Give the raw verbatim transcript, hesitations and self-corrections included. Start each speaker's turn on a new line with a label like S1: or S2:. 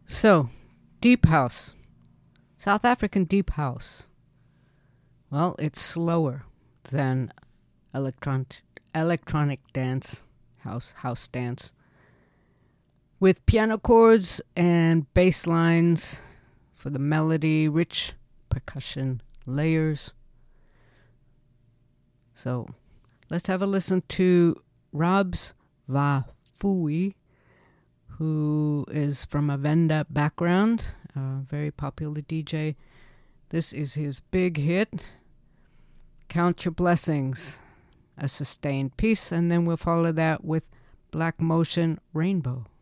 S1: So, deep house. South African deep house. Well, it's slower than electronic electronic dance, house house dance, with piano chords and bass lines for the melody, rich percussion layers. So, let's have a listen to Rabs Vafui, who is from a Venda background, a very popular D J. This is his big hit, Count Your Blessings, a sustained piece, and then we'll follow that with Black Motion Rainbow.